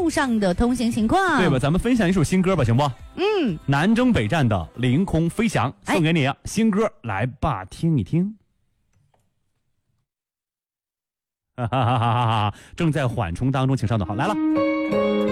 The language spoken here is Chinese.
路上的通行情况， 对吧？咱们分享一首新歌吧，行不？南征北战的《凌空飞翔》送给你，新歌来吧，听一听。哈哈哈哈哈！正在缓冲当中，请稍等，好，来了。